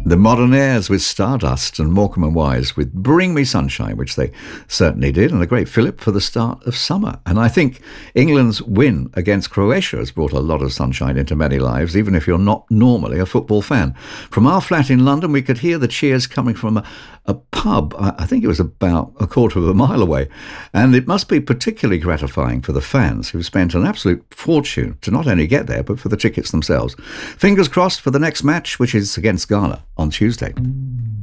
The Modernaires with Stardust and Morecambe and Wise with Bring Me Sunshine, which they certainly did, and the great Philip for the start of summer. And I think England's win against Croatia has brought a lot of sunshine into many lives, even if you're not normally a football fan. From our flat in London, we could hear the cheers coming from a pub. I think it was about a quarter of a mile away. And it must be particularly gratifying for the fans who've spent an absolute fortune to not only get there, but for the tickets themselves. Fingers crossed for the next match, which is against Ghana on Tuesday.